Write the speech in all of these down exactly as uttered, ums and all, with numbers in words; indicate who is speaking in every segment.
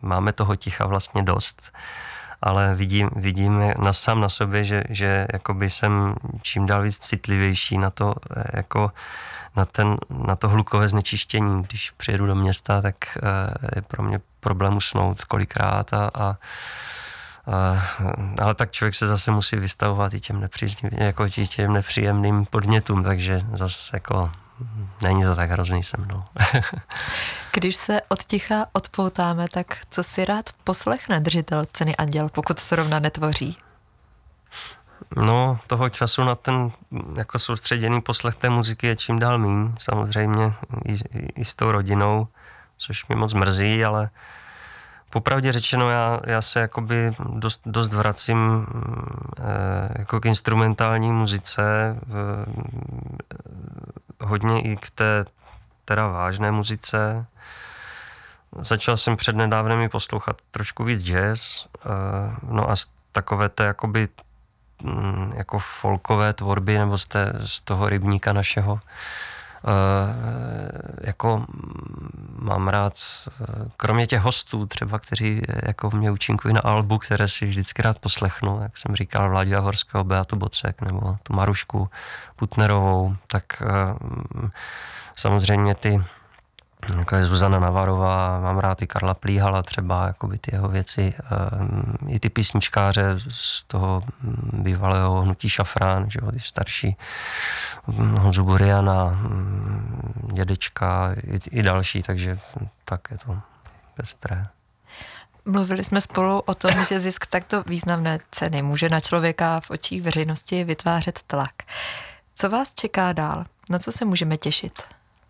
Speaker 1: máme toho ticha vlastně dost, ale vidím, vidím na, sám na sobě, že, že jakoby jsem čím dál víc citlivější na to, jako na, ten, na to hlukové znečištění. Když přijedu do města, tak je pro mě problém usnout kolikrát a, a Uh, ale tak člověk se zase musí vystavovat i těm, nepříznivým, jako těm nepříjemným podnětům, takže zase jako není to tak hrozný se mnou.
Speaker 2: Když se od ticha odpoutáme, tak co si rád poslechne držitel ceny Anděl, pokud zrovna netvoří?
Speaker 1: No, toho času na ten jako soustředěný poslech té muziky je čím dál míň, samozřejmě i, i, i s tou rodinou, což mi moc mrzí, ale popravdě řečeno, já, já se jakoby dost, dost vracím eh, jako k instrumentální muzice, eh, hodně i k té teda vážné muzice. Začal jsem přednedávnem i poslouchat trošku víc jazz, eh, no a z takové té jakoby hm, jako folkové tvorby nebo z, té, z toho rybníka našeho. Uh, jako mám rád, kromě těch hostů třeba, kteří jako mě účinkují na albu, které si vždycky rád poslechnu, jak jsem říkal, Vláďa Horského, Beatu Bocek nebo tu Marušku Putnerovou, tak uh, samozřejmě ty, jako je Zuzana Navarová, mám rád i Karla Plíhala třeba, jakoby ty jeho věci, uh, i ty písničkáře z toho bývalého hnutí Šafrán, že jo, ty starší, Honzu Buriana, Dědečka i, i další, takže tak je to pestré.
Speaker 2: Mluvili jsme spolu o tom, že zisk takto významné ceny může na člověka v očích veřejnosti vytvářet tlak. Co vás čeká dál? Na co se můžeme těšit?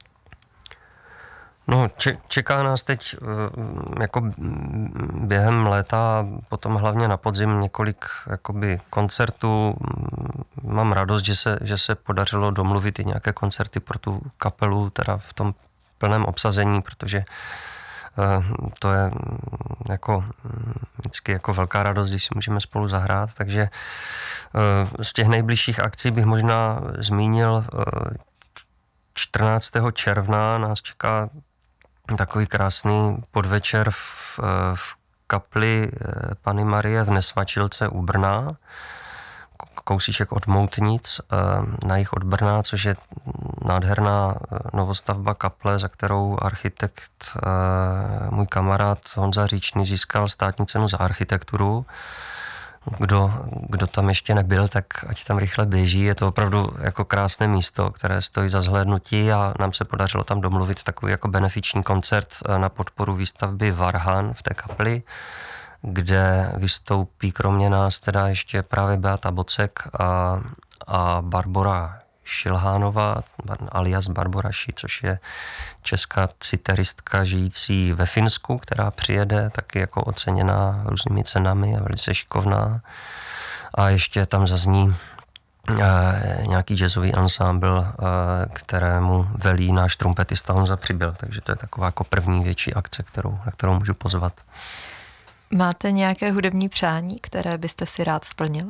Speaker 1: No, čeká nás teď jako během léta, potom hlavně na podzim několik jakoby koncertů. Mám radost, že se, že se podařilo domluvit i nějaké koncerty pro tu kapelu, teda v tom plném obsazení, protože to je jako vždycky jako velká radost, když si můžeme spolu zahrát, takže z těch nejbližších akcí bych možná zmínil čtrnáctého června nás čeká takový krásný podvečer v, v kapli Panny Marie v Nesvačilce u Brna, kousíček od Moutnic, na jih od Brna, což je nádherná novostavba kaple, za kterou architekt, můj kamarád Honza Říčný, získal státní cenu za architekturu. Kdo, kdo tam ještě nebyl, tak ať tam rychle běží. Je to opravdu jako krásné místo, které stojí za zhlédnutí a nám se podařilo tam domluvit takový jako benefiční koncert na podporu výstavby Varhan v té kapli, kde vystoupí kromě nás teda ještě právě Beata Bocek a, a Barbora Šilhánová, alias Barbora Ši, což je česká citeristka žijící ve Finsku, která přijede taky jako oceněná různými cenami a velice šikovná. A ještě tam zazní eh, nějaký jazzový ansámbl, eh, kterému velí náš trumpetista Honza Přibyl. Takže to je taková jako první větší akce, kterou, na kterou můžu pozvat.
Speaker 2: Máte nějaké hudební přání, které byste si rád splnil?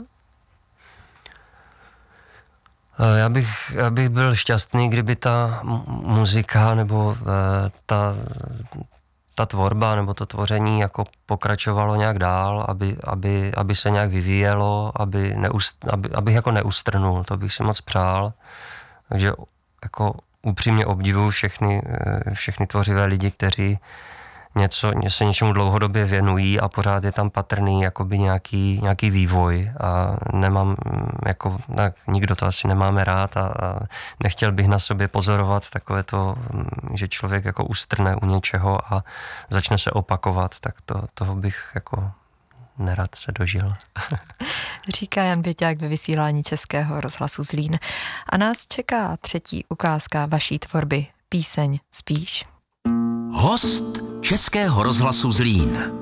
Speaker 1: Já bych, já bych byl šťastný, kdyby ta muzika nebo ta, ta tvorba nebo to tvoření jako pokračovalo nějak dál, aby, aby, aby se nějak vyvíjelo, aby neust, aby, abych jako neustrnul, to bych si moc přál. Takže jako upřímně obdivuju všechny, všechny tvořivé lidi, kteří něco, se něčemu dlouhodobě věnují a pořád je tam patrný jakoby nějaký, nějaký vývoj a nemám, jako, tak nikdo to asi nemáme rád a, a nechtěl bych na sobě pozorovat takové to, že člověk jako ustrne u něčeho a začne se opakovat, tak to, toho bych jako nerad se dožil.
Speaker 2: Říká Jan Běťák ve vysílání Českého rozhlasu Zlín. A nás čeká třetí ukázka vaší tvorby, píseň Spíš.
Speaker 3: Host Českého rozhlasu Zlín.